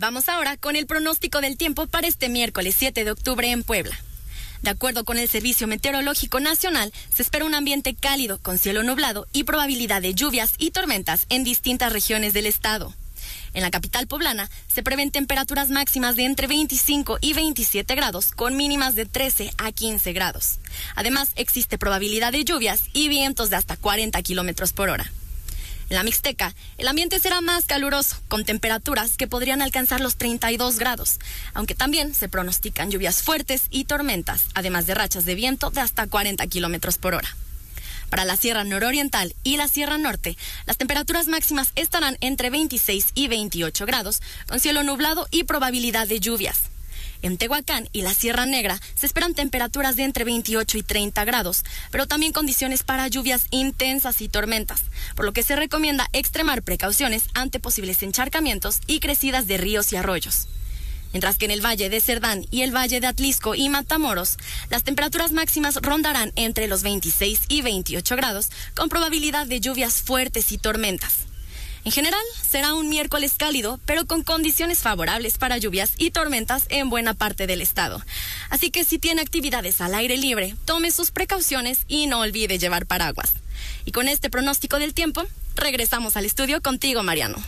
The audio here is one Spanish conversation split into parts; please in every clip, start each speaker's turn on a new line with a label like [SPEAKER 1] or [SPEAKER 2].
[SPEAKER 1] Vamos ahora con el pronóstico del tiempo para este miércoles 7 de octubre en Puebla. De acuerdo con el Servicio Meteorológico Nacional, se espera un ambiente cálido con cielo nublado y probabilidad de lluvias y tormentas en distintas regiones del estado. En la capital poblana se prevén temperaturas máximas de entre 25 y 27 grados con mínimas de 13 a 15 grados. Además, existe probabilidad de lluvias y vientos de hasta 40 kilómetros por hora. En la Mixteca, el ambiente será más caluroso, con temperaturas que podrían alcanzar los 32 grados, aunque también se pronostican lluvias fuertes y tormentas, además de rachas de viento de hasta 40 kilómetros por hora. Para la Sierra Nororiental y la Sierra Norte, las temperaturas máximas estarán entre 26 y 28 grados, con cielo nublado y probabilidad de lluvias. En Tehuacán y la Sierra Negra se esperan temperaturas de entre 28 y 30 grados, pero también condiciones para lluvias intensas y tormentas, por lo que se recomienda extremar precauciones ante posibles encharcamientos y crecidas de ríos y arroyos. Mientras que en el Valle de Cerdán y el Valle de Atlisco y Matamoros, las temperaturas máximas rondarán entre los 26 y 28 grados, con probabilidad de lluvias fuertes y tormentas. En general, será un miércoles cálido, pero con condiciones favorables para lluvias y tormentas en buena parte del estado. Así que si tiene actividades al aire libre, tome sus precauciones y no olvide llevar paraguas. Y con este pronóstico del tiempo, regresamos al estudio contigo, Mariano.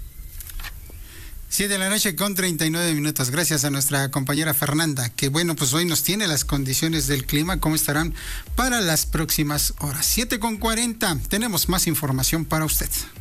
[SPEAKER 2] 7 de la noche con 39 minutos. Gracias a nuestra compañera Fernanda, que bueno, pues hoy nos tiene las condiciones del clima, cómo estarán para las próximas horas. 7 con 40, tenemos más información para usted.